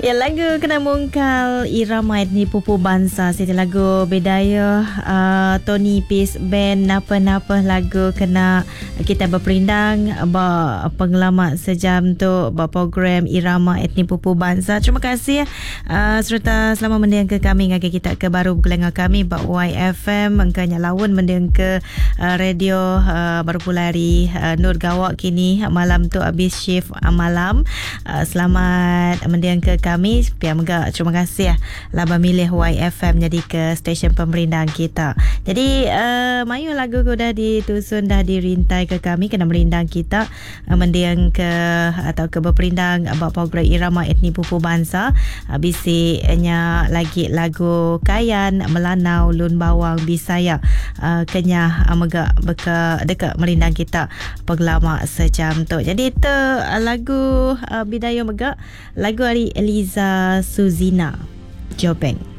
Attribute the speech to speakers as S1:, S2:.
S1: Ya, lagu kena mungkal irama etnik pupu bangsa. Siti lagu bedaya Tony Peace Band napa-napa lagu kena kita berperindang pengalaman sejam tu program irama etnik pupu bangsa. Terima kasih serta selamat mendengar ke kami ngagi kita ke baru belenga kami YFM engkanya lawan mendengar ke radio baru pulari Nur Gawak kini malam tu habis shift malam. Selamat mendengar ke kami. Terima kasih laba milih YFM jadi ke stesen pemerintahan kita. Jadi mayu lagu ko dah ditusun dah dirintai ke kami kena merindang kita mendiang ke atau ke berperindang program irama etnik pupu bangsa. Bisiknya lagi lagu Kayan, Melanau, Lun Bawang, Bisaya kenya mega beka dekat merindang kita pengelama sejam tu. Jadi itu lagu bidaya mega lagu hari Eliza Suzina Jobeng.